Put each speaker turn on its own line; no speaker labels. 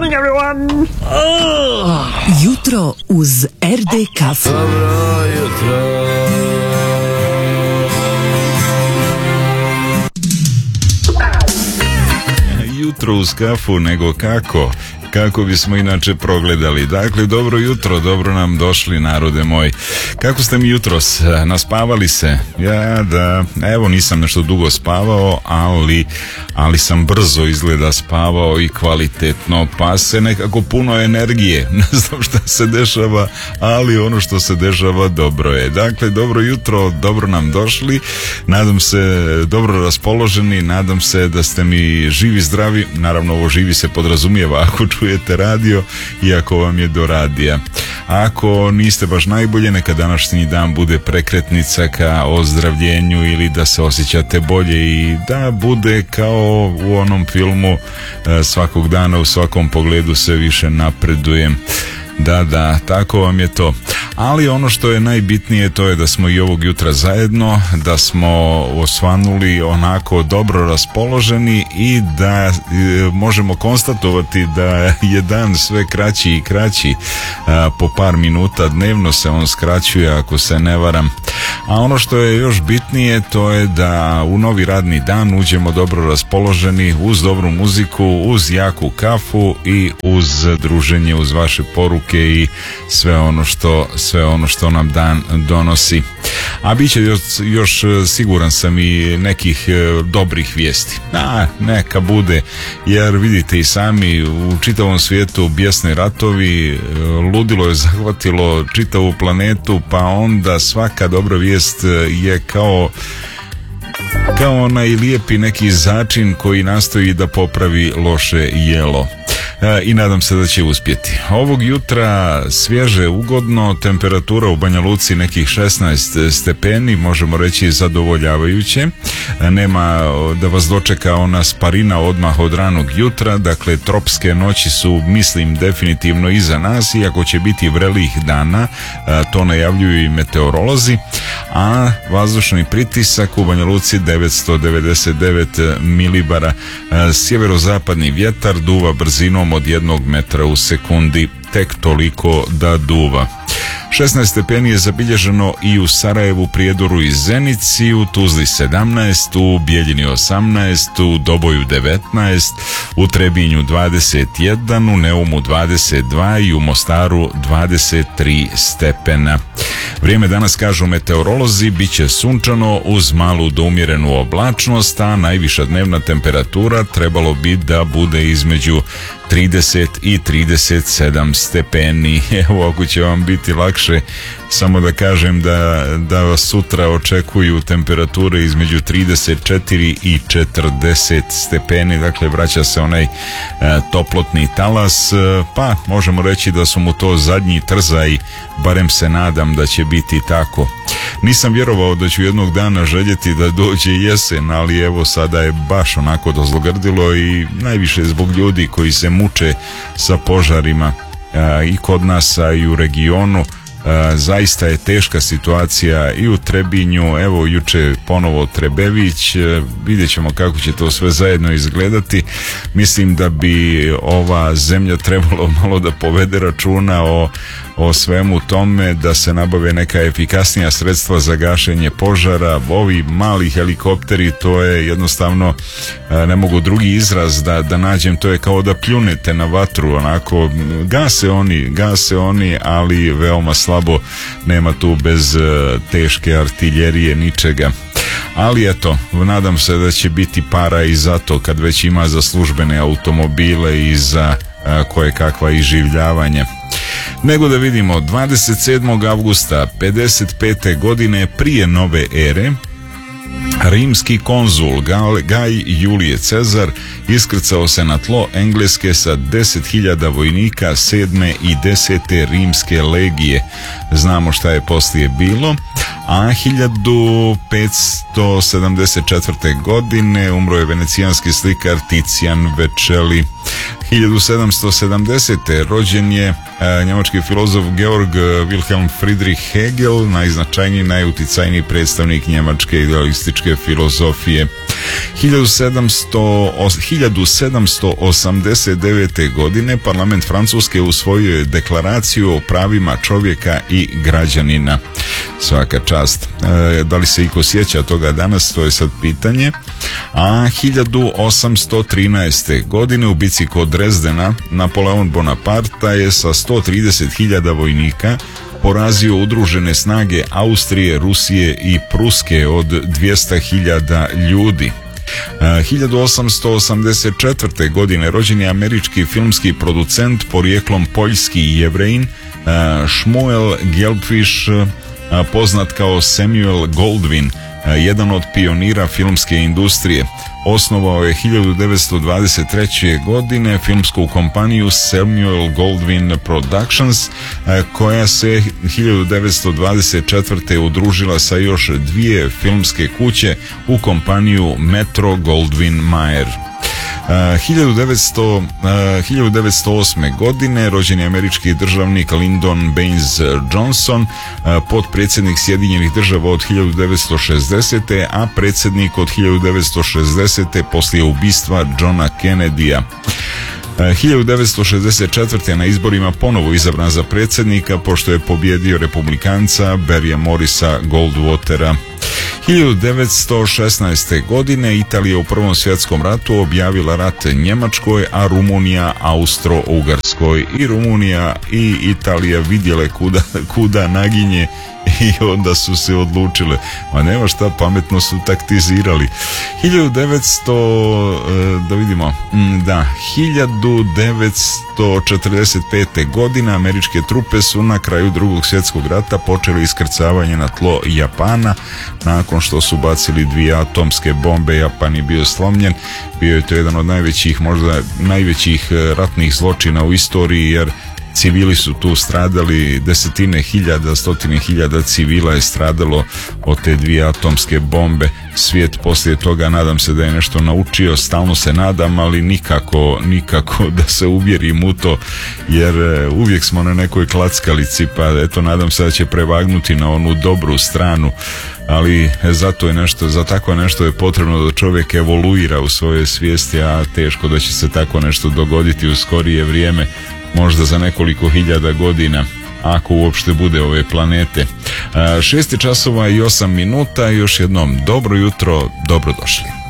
morning everyone.
Jutro uz RD kafu.
Dobro jutro.
Jutro uz kafu, nego kako bismo inače progledali. Dakle, dobro jutro, dobro nam došli, narode moj. Kako ste mi jutros? Naspavali se? Ja da, evo, nisam nešto dugo spavao, ali sam brzo izgleda spavao i kvalitetno, pa se nekako puno energije. Ne znam šta se dešava, ali ono što se dešava dobro je. Dakle, dobro jutro, dobro nam došli. Nadam se dobro raspoloženi, nadam se da ste mi živi, zdravi. Naravno, ovo živi se podrazumijeva ako čujete radio i ako vam je do radija. Ako niste baš najbolje, neka današnji dan bude prekretnica ka ozdravljenju ili da se osjećate bolje i da bude kao u onom filmu svakog dana u svakom pogledu sve više napredujem. Da, tako vam je to. Ali ono što je najbitnije, to je da smo i ovog jutra zajedno, da smo osvanuli onako dobro raspoloženi i da možemo konstatovati da je dan sve kraći i kraći. Po par minuta dnevno se on skraćuje, ako se ne varam. A ono što je još bitnije, to je da u novi radni dan uđemo dobro raspoloženi, uz dobru muziku, uz jaku kafu i uz druženje, uz vaše poruke i sve ono što nam dan donosi. A bit će još siguran sam i nekih dobrih vijesti. Neka bude, jer vidite i sami, u čitavom svijetu bijesni ratovi, ludilo je zahvatilo čitavu planetu, pa onda svaka dobra vijest je kao onaj lijepi neki začin koji nastoji da popravi loše jelo. I nadam se da će uspjeti. Ovog jutra svježe, ugodno, temperatura u Banja Luci nekih 16 stepeni, možemo reći zadovoljavajuće. Nema da vas dočeka ona sparina odmah od ranog jutra, dakle tropske noći su, mislim, definitivno iza nas, iako će biti vrelih dana, to najavljuju i meteorolozi, a vazdušni pritisak u Banja Luci 999 milibara, sjeverozapadni vjetar duva brzinom od 1 metra u sekundi, tek toliko da duva. 16 stepeni je zabilježeno i u Sarajevu, Prijedoru i Zenici, u Tuzli 17, u Bijeljini 18, u Doboju 19, u Trebinju 21, u Neumu 22 i u Mostaru 23 stepena. Vrijeme danas, kažu meteorolozi, bit će sunčano uz malu do umjerenu oblačnost, a najviša dnevna temperatura trebalo bi da bude između 30 i 37 stepeni. Evo, ako će vam biti lakše, samo da kažem da vas sutra očekuju temperature između 34 i 40 stepeni, dakle vraća se onaj toplotni talas, pa možemo reći da su mu to zadnji trzaj, barem se nadam da će biti tako. Nisam vjerovao da ću jednog dana željeti da dođe jesen, ali evo sada je baš onako dozlogrdilo i najviše zbog ljudi koji se muče sa požarima i kod nas, a i u regionu. Zaista je teška situacija i u Trebinju, evo juče ponovo Trebević, vidjet ćemo kako će to sve zajedno izgledati. Mislim da bi ova zemlja trebalo malo da povede računa o svemu tome, da se nabave neka efikasnija sredstva za gašenje požara. Ovi mali helikopteri, to je jednostavno, ne mogu drugi izraz da nađem, to je kao da pljunete na vatru, onako, gase oni, ali veoma slabo, nema tu bez teške artiljerije ničega. Ali eto, nadam se da će biti para i za to, kad već ima za službene automobile i za koje kakva iživljavanja. Nego da vidimo, 27. avgusta 55. godine prije nove ere, rimski konzul Gaj Julije Cezar iskrcao se na tlo Engleske sa 10.000 vojnika 7. i 10. rimske legije. Znamo šta je poslije bilo. A 1574. godine umro je venecijanski slikar Ticijan Večeli. 1770. rođen je njemački filozof Georg Wilhelm Friedrich Hegel, najznačajniji, najuticajniji predstavnik njemačke idealističke filozofije. 1789. godine parlament Francuske usvojio je deklaraciju o pravima čovjeka i građanina. Svaka čast. Da li se iko sjeća toga danas, to je sad pitanje. A 1813. godine u bici kod Dresdena Napoleon Bonaparte je sa 130.000 vojnika porazio udružene snage Austrije, Rusije i Pruske od 200.000 ljudi. 1884. godine rođen je američki filmski producent porijeklom poljski Jevrejin Shmuel Gelbfish, poznat kao Samuel Goldwyn, jedan od pionira filmske industrije. Osnovao je 1923. godine filmsku kompaniju Samuel Goldwyn Productions, koja se 1924. udružila sa još dvije filmske kuće u kompaniju Metro Goldwyn Mayer. 1908. godine rođen je američki državnik Lyndon Baines Johnson, potpredsjednik Sjedinjenih država od 1960. a predsjednik od 1960. poslije ubistva Johna Kennedya. 1964. na izborima ponovo izabran za predsjednika pošto je pobjedio republikanca Barrya Morrisa Goldwatera. 1916. godine Italija u Prvom svjetskom ratu objavila rat Njemačkoj, a Rumunija Austro-Ugarskoj. I Rumunija i Italija vidjele kuda naginje i onda su se odlučile. Ma nema šta, pametno su taktizirali. 1945. godine američke trupe su na kraju Drugog svjetskog rata počeli iskrcavanje na tlo Japana. Nakon što su bacili 2 atomske bombe, Japan je bio slomljen. Bio je to jedan od najvećih, možda najvećih ratnih zločina u istoriji, jer civili su tu stradali, desetine hiljada, stotine hiljada civila je stradalo od te 2 atomske bombe. Svijet poslije toga, nadam se da je nešto naučio, stalno se nadam, ali nikako da se uvjerim u to, jer uvijek smo na nekoj klackalici, pa eto, nadam se da će prevagnuti na onu dobru stranu. Ali za tako nešto je potrebno da čovjek evoluira u svojoj svijesti, a teško da će se tako nešto dogoditi u skorije vrijeme, možda za nekoliko hiljada godina, ako uopšte bude ove planete. 6 časova i 8 minuta, još jednom dobro jutro, dobrodošli.